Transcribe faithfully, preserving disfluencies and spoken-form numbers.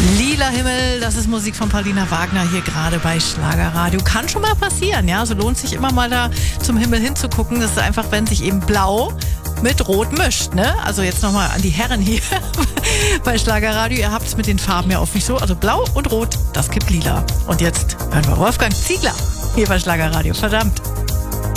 Lila Himmel, das ist Musik von Paulina Wagner hier gerade bei Schlagerradio. Kann schon mal passieren, ja, so lohnt sich immer mal da zum Himmel hinzugucken. Das ist einfach, wenn sich eben blau mit rot mischt, ne? Also jetzt nochmal an die Herren hier bei Schlagerradio. Ihr habt es mit den Farben ja oft nicht so. Also blau und rot, das gibt lila. Und jetzt hören wir Wolfgang Ziegler hier bei Schlagerradio. Verdammt.